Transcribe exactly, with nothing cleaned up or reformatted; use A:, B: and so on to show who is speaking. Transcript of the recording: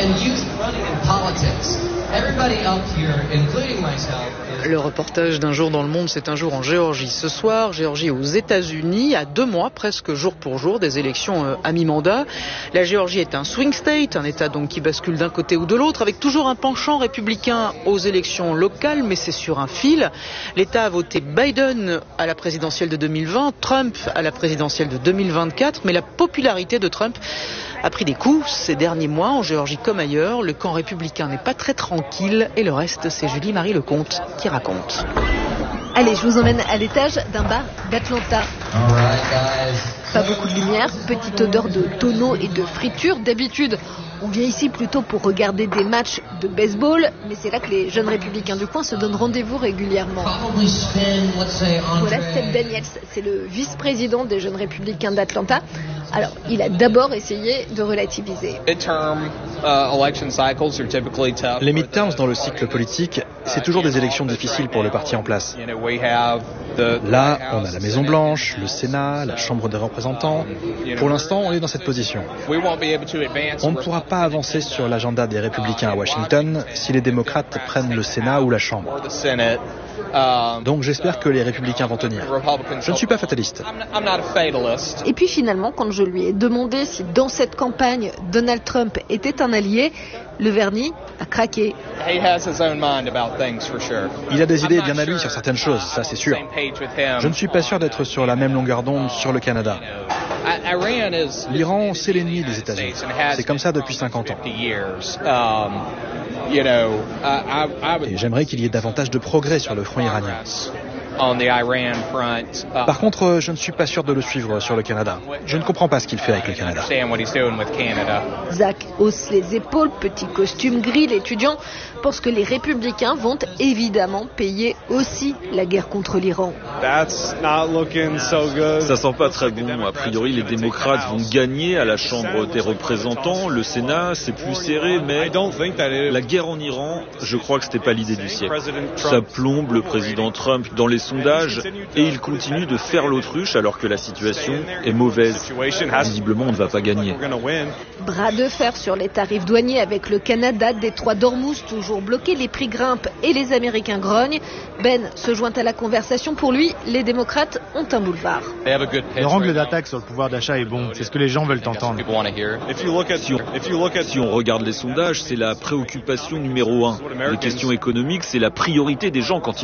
A: Le reportage d'un jour dans le monde, c'est un jour en Géorgie ce soir. Géorgie aux États-Unis, à deux mois, presque jour pour jour, des élections à mi-mandat. La Géorgie est un swing state, un État donc qui bascule d'un côté ou de l'autre, avec toujours un penchant républicain aux élections locales, mais c'est sur un fil. L'État a voté Biden à la présidentielle de deux mille vingt, Trump à la présidentielle de deux mille vingt-quatre, mais la popularité de Trump a pris des coups ces derniers mois, en Géorgie comme ailleurs. Le camp républicain n'est pas très tranquille et le reste, c'est Julie-Marie Lecomte qui raconte.
B: Allez, je vous emmène à l'étage d'un bar d'Atlanta. Pas beaucoup de lumière, petite odeur de tonneau et de friture. D'habitude, on vient ici plutôt pour regarder des matchs de baseball, mais c'est là que les jeunes républicains du coin se donnent rendez-vous régulièrement. Voilà Seth Daniels, c'est le vice-président des jeunes républicains d'Atlanta. Alors, il a d'abord essayé de relativiser.
C: Les midterms dans le cycle politique, c'est toujours des élections difficiles pour le parti en place. Là, on a la Maison-Blanche, le Sénat, la Chambre des représentants. Pour l'instant, on est dans cette position. On ne pourra pas avancer sur l'agenda des républicains à Washington si les démocrates prennent le Sénat ou la Chambre. Donc j'espère que les républicains vont tenir. Je ne suis pas fataliste.
B: Et puis finalement, quand je lui ai demandé si dans cette campagne, Donald Trump était un allié, le vernis a craqué.
C: Il a des idées bien à lui sur certaines choses, ça c'est sûr. Je ne suis pas sûr d'être sur la même longueur d'onde sur le Canada. L'Iran, c'est l'ennemi des États-Unis. C'est comme ça depuis cinquante ans. Et j'aimerais qu'il y ait davantage de progrès sur le front iranien. Par contre, je ne suis pas sûr de le suivre sur le Canada. Je ne comprends pas ce qu'il fait avec le Canada.
B: Zach hausse les épaules, petit costume gris. L'étudiant pense que les républicains vont évidemment payer aussi la guerre contre l'Iran.
D: Ça sent pas très bon. A priori, les démocrates vont gagner à la Chambre des représentants. Le Sénat, c'est plus serré, mais la guerre en Iran, je crois que c'était pas l'idée du siècle. Ça plombe le président Trump dans les sondages et il continue de faire l'autruche alors que la situation est mauvaise. Visiblement, on ne va pas gagner.
B: Bras de fer sur les tarifs douaniers avec le Canada, détroit d'Ormuz toujours bloqué, les prix grimpent et les Américains grognent. Ben se joint à la conversation. Pour lui, les démocrates ont un boulevard.
E: Leur angle d'attaque sur le pouvoir d'achat est bon, c'est ce que les gens veulent entendre.
D: Si on, si on regarde les sondages, c'est la préoccupation numéro un. Les questions économiques, c'est la priorité des gens quand ils